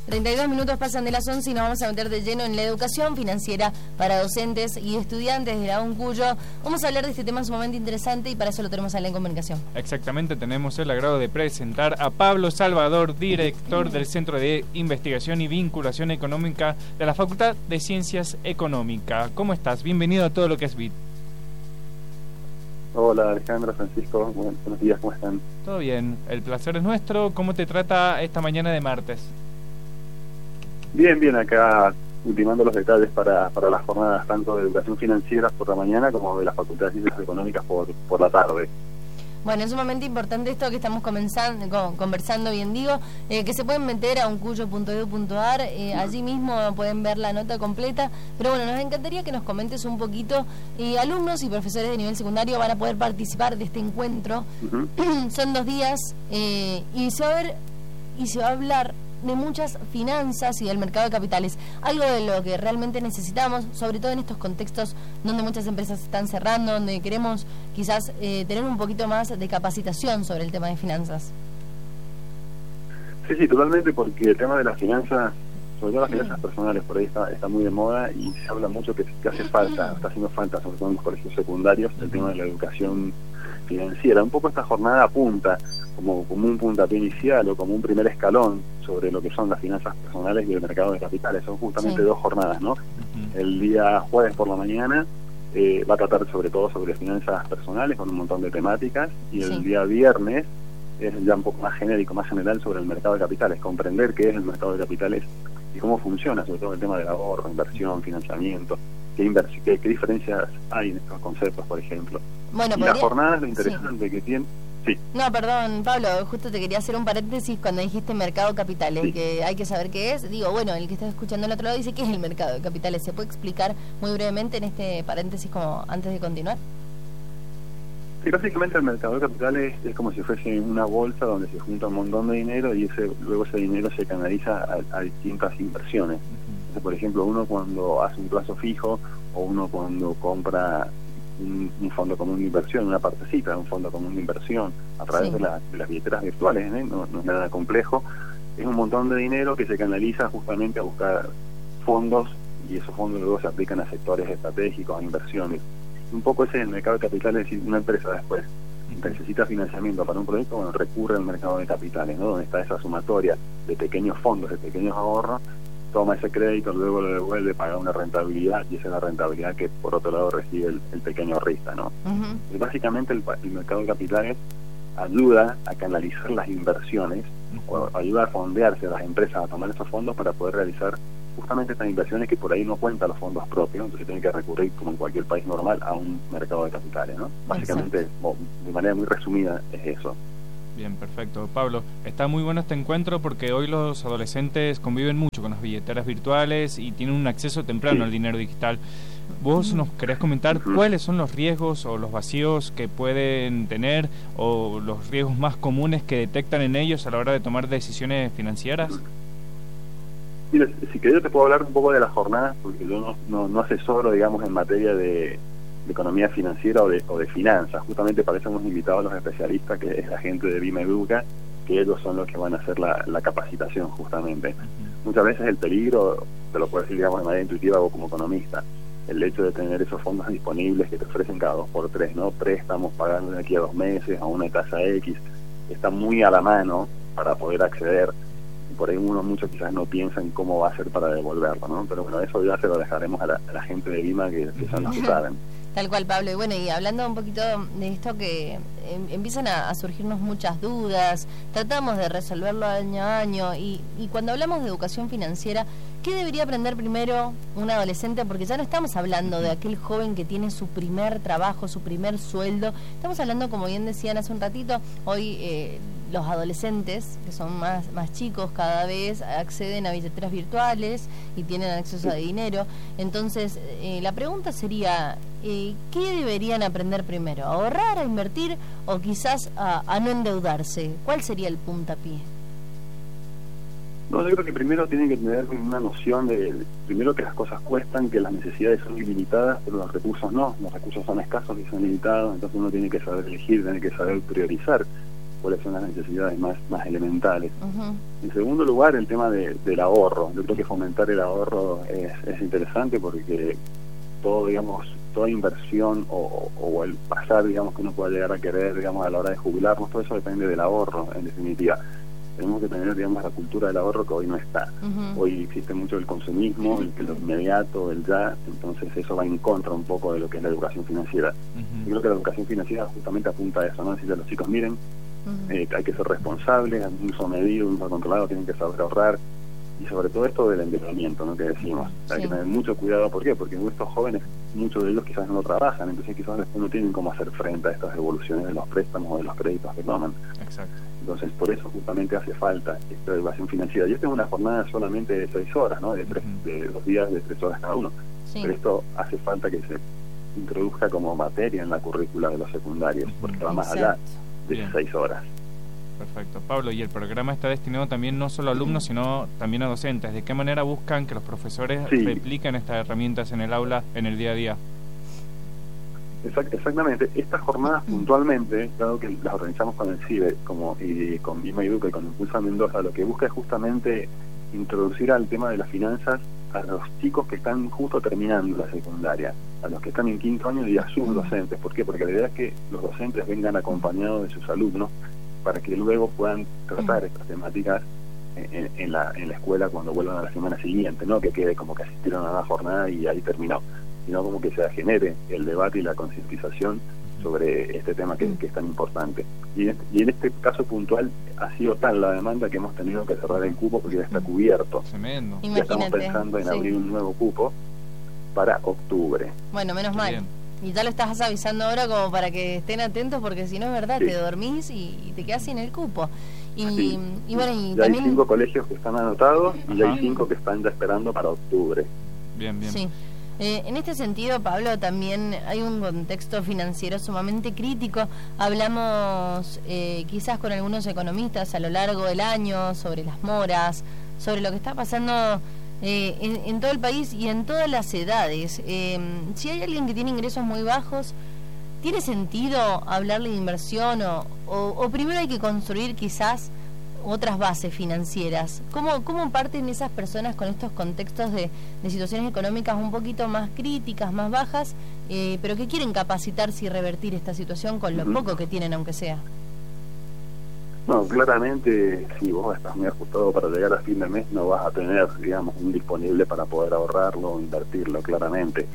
32 minutos pasan de las 11 y nos vamos a meter de lleno en la educación financiera para docentes y estudiantes de la UNCuyo. Vamos a hablar de este tema sumamente interesante y para eso lo tenemos a la comunicación. Exactamente, tenemos el agrado de presentar a Pablo Salvador, director del Centro de Investigación y Vinculación Económica de la Facultad de Ciencias Económicas. ¿Cómo estás? Bienvenido a Todo lo que es BIT. Hola Alejandro, Francisco, buenos días, ¿cómo están? Todo bien, el placer es nuestro. ¿Cómo te trata esta mañana de martes? Bien, acá ultimando los detalles para las jornadas tanto de educación financiera por la mañana como de la Facultad de Ciencias Económicas por la tarde. Bueno, es sumamente importante esto que estamos conversando, bien digo, que se pueden meter a uncuyo.edu.ar, allí mismo pueden ver la nota completa, pero bueno, nos encantaría que nos comentes un poquito, alumnos y profesores de nivel secundario van a poder participar de este encuentro, son 2 días, y se va a hablar de muchas finanzas y del mercado de capitales, algo de lo que realmente necesitamos, sobre todo en estos contextos donde muchas empresas están cerrando, donde queremos quizás tener un poquito más de capacitación sobre el tema de finanzas. Sí, totalmente, porque el tema de las finanzas, sobre todo las finanzas personales, por ahí está muy de moda y se habla mucho que hace falta, está haciendo falta, sobre todo en los colegios secundarios, el tema de la educación financiera. Un poco esta jornada apunta como un puntapié inicial o como un primer escalón sobre lo que son las finanzas personales y el mercado de capitales. Son justamente 2 jornadas, ¿no? El día jueves por la mañana va a tratar sobre todo sobre finanzas personales con un montón de temáticas, y el día viernes es ya un poco más genérico, más general sobre el mercado de capitales, comprender qué es el mercado de capitales y cómo funciona, sobre todo el tema del ahorro, inversión, financiamiento, qué diferencias hay en estos conceptos, por ejemplo. Bueno, y las jornadas, lo interesante que tienen... Sí. No, perdón, Pablo, justo te quería hacer un paréntesis cuando dijiste mercado de capitales, que hay que saber qué es. Digo, bueno, el que está escuchando al otro lado dice, ¿qué es el mercado de capitales? ¿Se puede explicar muy brevemente en este paréntesis como antes de continuar? Sí, básicamente el mercado de capitales es como si fuese una bolsa donde se junta un montón de dinero y luego ese dinero se canaliza a distintas inversiones. Entonces, por ejemplo, uno cuando hace un plazo fijo o uno cuando compra un fondo común de inversión, una partecita de un fondo común de inversión a través de las billeteras virtuales, no es nada complejo, es un montón de dinero que se canaliza justamente a buscar fondos, y esos fondos luego se aplican a sectores estratégicos, a inversiones. Un poco ese es el mercado de capitales, es decir, una empresa después necesita financiamiento para un proyecto, bueno, recurre al mercado de capitales, ¿no? Donde está esa sumatoria de pequeños fondos, de pequeños ahorros, toma ese crédito, luego lo devuelve, paga una rentabilidad, y esa es la rentabilidad que por otro lado recibe el pequeño ahorrista, ¿no? Y básicamente el mercado de capitales ayuda a canalizar las inversiones, o ayuda a fondearse a las empresas a tomar esos fondos para poder realizar justamente estas inversiones que por ahí no cuentan los fondos propios, entonces tienen que recurrir, como en cualquier país normal, a un mercado de capitales, ¿no? Básicamente, de manera muy resumida, es eso. Bien, perfecto. Pablo, está muy bueno este encuentro porque hoy los adolescentes conviven mucho con las billeteras virtuales y tienen un acceso temprano al dinero digital. ¿Vos nos querés comentar cuáles son los riesgos o los vacíos que pueden tener o los riesgos más comunes que detectan en ellos a la hora de tomar decisiones financieras? Mira, si querés te puedo hablar un poco de las jornadas, porque yo no asesoro, digamos, en materia de economía financiera o de finanzas. Justamente para eso hemos invitado a los especialistas, que es la gente de Bima Educa, que ellos son los que van a hacer la capacitación justamente. Muchas veces el peligro, te lo puedo decir, digamos, de manera intuitiva o como economista, el hecho de tener esos fondos disponibles que te ofrecen cada 2x3, ¿no? Préstamos, pagando de aquí a 2 meses a una tasa X, está muy a la mano para poder acceder, y por ahí muchos quizás no piensan cómo va a ser para devolverlo, ¿no? Pero bueno, eso ya se lo dejaremos a la gente de Bima, que son los que saben. Tal cual, Pablo. Y bueno, y hablando un poquito de esto que empiezan a surgirnos muchas dudas, tratamos de resolverlo año a año, y cuando hablamos de educación financiera, ¿qué debería aprender primero un adolescente? Porque ya no estamos hablando de aquel joven que tiene su primer trabajo, su primer sueldo. Estamos hablando, como bien decían hace un ratito, hoy los adolescentes, que son más chicos cada vez, acceden a billeteras virtuales y tienen acceso a dinero. Entonces, la pregunta sería, ¿qué deberían aprender primero? ¿A ahorrar, a invertir o quizás a no endeudarse? ¿Cuál sería el puntapié? No, yo creo que primero tienen que tener una noción primero que las cosas cuestan, que las necesidades son ilimitadas, pero los recursos no. Los recursos son escasos y son limitados, entonces uno tiene que saber elegir, tiene que saber priorizar cuáles son las necesidades más elementales. En segundo lugar, el tema del ahorro. Yo creo que fomentar el ahorro es interesante porque toda inversión o el pasar, digamos, que uno pueda llegar a querer, digamos, a la hora de jubilarnos, todo eso depende del ahorro, en definitiva. Tenemos que tener, digamos, la cultura del ahorro que hoy no está. Hoy existe mucho el consumismo, lo inmediato, el ya, entonces eso va en contra un poco de lo que es la educación financiera. Yo creo que la educación financiera justamente apunta a eso, ¿no? Decirle a los chicos, miren, hay que ser responsables, un uso medido, un uso controlado, tienen que saber ahorrar, y sobre todo esto del endeudamiento, ¿no?, que decimos. Hay que tener mucho cuidado. ¿Por qué? Porque nuestros jóvenes, muchos de ellos quizás no trabajan, entonces quizás después no tienen cómo hacer frente a estas devoluciones de los préstamos o de los créditos que toman. Exacto. Entonces, por eso justamente hace falta esta educación financiera. Y esta es una jornada solamente de 6 horas, ¿no?, de 2 días de 3 horas cada uno. Pero esto hace falta que se introduzca como materia en la currícula de los secundarios, porque va más allá de esas 6 horas. Perfecto. Pablo, y el programa está destinado también no solo a alumnos, sino también a docentes. ¿De qué manera buscan que los profesores repliquen estas herramientas en el aula, en el día a día? Exactamente. Estas jornadas puntualmente, dado que las organizamos con el CIBE y con Vima Educa y con Impulsa Mendoza, lo que busca es justamente introducir al tema de las finanzas a los chicos que están justo terminando la secundaria, a los que están en 5º año y a sus docentes. ¿Por qué? Porque la idea es que los docentes vengan acompañados de sus alumnos para que luego puedan tratar estas temáticas en la escuela cuando vuelvan a la semana siguiente, no que quede como que asistieron a la jornada y ahí terminó, sino como que se genere el debate y la concientización sobre este tema que es tan importante. Y en este caso puntual ha sido tal la demanda que hemos tenido que cerrar el cupo porque ya está cubierto. Tremendo. Ya estamos pensando en abrir un nuevo cupo para octubre. Bueno, menos mal. Y ya lo estás avisando ahora como para que estén atentos, porque si no es verdad, te dormís y te quedas sin el cupo. Y bueno, y ya también hay 5 colegios que están anotados y hay 5 que están ya esperando para octubre. Bien. Sí. En este sentido, Pablo, también hay un contexto financiero sumamente crítico. Hablamos quizás con algunos economistas a lo largo del año sobre las moras, sobre lo que está pasando en todo el país y en todas las edades. Si hay alguien que tiene ingresos muy bajos, ¿tiene sentido hablarle de inversión o primero hay que construir quizás otras bases financieras? ¿Cómo parten esas personas con estos contextos de situaciones económicas un poquito más críticas, más bajas, pero que quieren capacitarse y revertir esta situación con lo poco que tienen, aunque sea? No, claramente, si vos estás muy ajustado para llegar a fin de mes, no vas a tener, digamos, un disponible para poder ahorrarlo o invertirlo, claramente.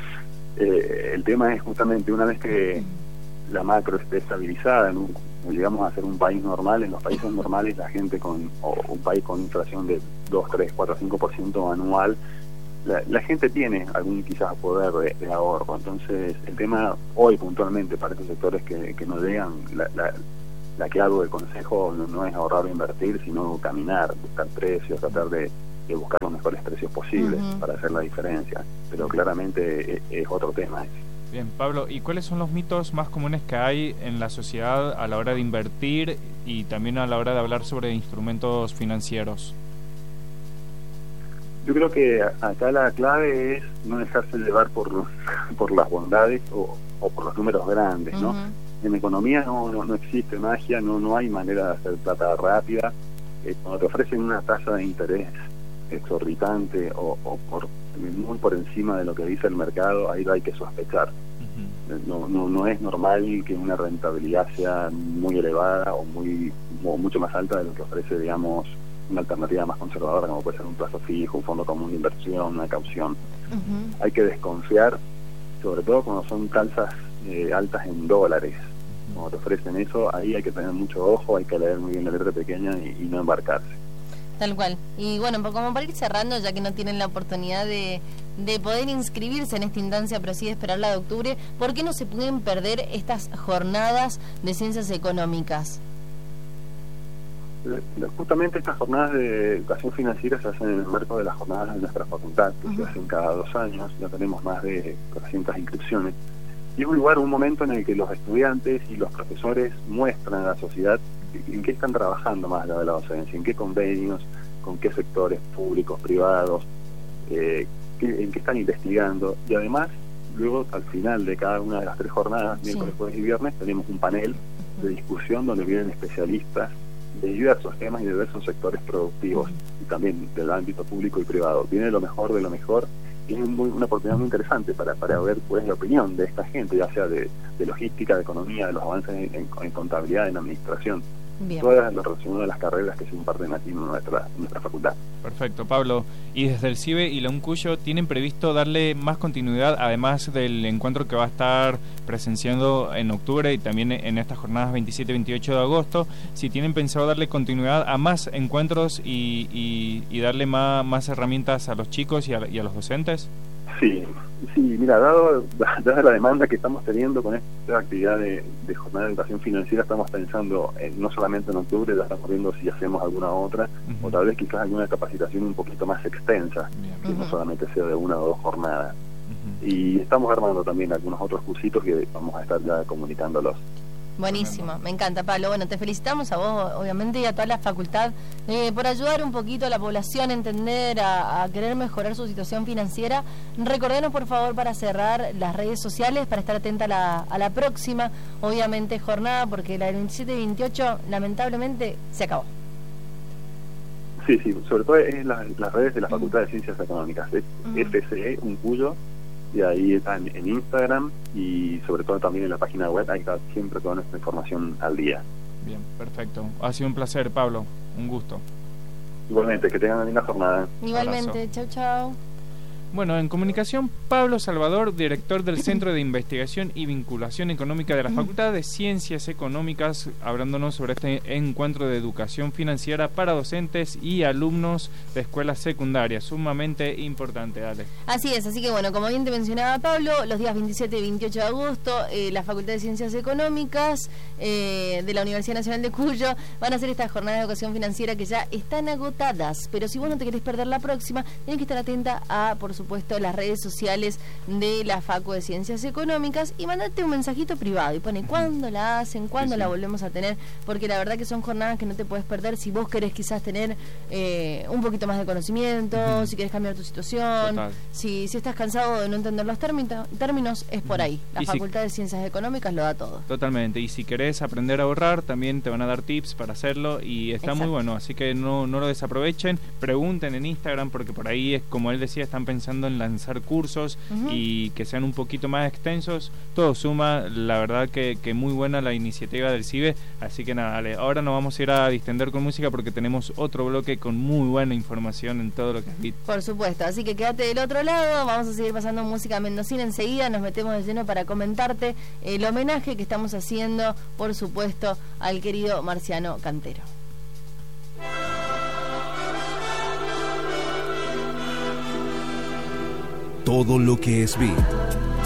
El tema es justamente una vez que la macro esté estabilizada, llegamos a ser un país normal. En los países normales la gente un país con inflación de 2, 3, 4, 5% anual, la gente tiene algún quizás poder de ahorro. Entonces el tema hoy puntualmente para estos sectores que no llegan, la que hago de consejo no es ahorrar o invertir, sino caminar, buscar precios, tratar de buscar los mejores precios posibles para hacer la diferencia. Pero claramente es otro tema. Bien, Pablo, ¿y cuáles son los mitos más comunes que hay en la sociedad a la hora de invertir y también a la hora de hablar sobre instrumentos financieros? Yo creo que acá la clave es no dejarse llevar por las bondades o por los números grandes, ¿no? En economía no existe magia, no hay manera de hacer plata rápida. Cuando te ofrecen una tasa de interés exorbitante o muy por encima de lo que dice el mercado, ahí hay que sospechar. No es normal que una rentabilidad sea muy elevada o mucho más alta de lo que ofrece, digamos, una alternativa más conservadora, como puede ser un plazo fijo, un fondo común de inversión, una caución. Hay que desconfiar, sobre todo cuando son tasas altas en dólares. Cuando te ofrecen eso, ahí hay que tener mucho ojo, hay que leer muy bien la letra pequeña y no embarcarse. Tal cual. Y bueno, como para ir cerrando, ya que no tienen la oportunidad de poder inscribirse en esta instancia, pero sí de esperar la de octubre, ¿por qué no se pueden perder estas jornadas de ciencias económicas? Justamente estas jornadas de educación financiera se hacen en el marco de las jornadas de nuestra facultad, que se hacen cada 2 años, ya tenemos más de 300 inscripciones. Y es un momento en el que los estudiantes y los profesores muestran a la sociedad en qué están trabajando más allá de la docencia, en qué convenios, con qué sectores públicos, privados, en qué están investigando. Y además, luego al final de cada una de las 3 jornadas, miércoles, jueves y viernes, tenemos un panel de discusión donde vienen especialistas de diversos temas y de diversos sectores productivos y también del ámbito público y privado. Viene lo mejor de lo mejor y es una oportunidad muy interesante para ver cuál es la opinión de esta gente, ya sea de logística, de economía, de los avances en contabilidad, en administración. Bien. Todas lo relacionado a las carreras que se imparten aquí en nuestra facultad. Perfecto, Pablo. Y desde el CIBE y la UNCUYO tienen previsto darle más continuidad, además del encuentro que va a estar presenciando en octubre y también en estas jornadas 27 y 28 de agosto, si tienen pensado darle continuidad a más encuentros y darle más herramientas a los chicos y a los docentes. Sí, mira, dada la demanda que estamos teniendo con esta actividad de jornada de educación financiera, estamos pensando no solamente en octubre, ya estamos viendo si hacemos alguna otra, o tal vez quizás alguna capacitación un poquito más extensa, que no solamente sea de 1 o 2 jornadas. Y estamos armando también algunos otros cursitos que vamos a estar ya comunicándolos. Buenísimo, me encanta, Pablo. Bueno, te felicitamos a vos, obviamente, y a toda la facultad por ayudar un poquito a la población a entender, a querer mejorar su situación financiera. Recordenos, por favor, para cerrar las redes sociales, para estar atenta a la próxima, obviamente, jornada, porque la del 27 y 28, lamentablemente, se acabó. Sí, sobre todo en las redes de la Facultad de Ciencias Económicas, es FCE, UNCUYO, y ahí está en Instagram y sobre todo también en la página web, ahí está siempre toda nuestra información al día. Bien, perfecto. Ha sido un placer, Pablo. Un gusto. Igualmente, que tengan una linda jornada. Igualmente, chau. Bueno, en comunicación, Pablo Salvador, director del Centro de Investigación y Vinculación Económica de la Facultad de Ciencias Económicas, hablándonos sobre este encuentro de educación financiera para docentes y alumnos de escuelas secundarias, sumamente importante, Ale. Así es, así que bueno, como bien te mencionaba Pablo, los días 27 y 28 de agosto, la Facultad de Ciencias Económicas de la Universidad Nacional de Cuyo van a hacer estas jornadas de educación financiera que ya están agotadas, pero si vos no te querés perder la próxima, tenés que estar atenta a, por supuesto, las redes sociales de la Facu de Ciencias Económicas y mandate un mensajito privado y pone cuándo la hacen, cuándo la volvemos a tener, porque la verdad que son jornadas que no te puedes perder si vos querés quizás tener un poquito más de conocimiento, si querés cambiar tu situación, si estás cansado de no entender los términos, es por ahí. La Facultad de Ciencias Económicas lo da todo. Totalmente, y si querés aprender a ahorrar, también te van a dar tips para hacerlo y está muy bueno, así que no lo desaprovechen, pregunten en Instagram porque por ahí, es como él decía, están pensando en lanzar cursos y que sean un poquito más extensos. Todo suma, la verdad que muy buena la iniciativa del CIBE, así que nada, Ale, ahora nos vamos a ir a distender con música porque tenemos otro bloque con muy buena información en todo lo que es BIT. Por supuesto, así que quédate del otro lado, vamos a seguir pasando música mendocina, enseguida nos metemos de lleno para comentarte el homenaje que estamos haciendo, por supuesto, al querido Marciano Cantero. Todo lo que es BIT